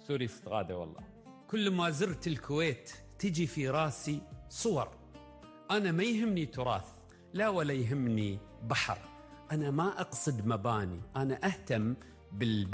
سوري استغاثة والله. كل ما زرت الكويت تجي في راسي صور. أنا ما يهمني تراث لا ولا يهمني بحر، أنا ما أقصد مباني، أنا أهتم بالبيت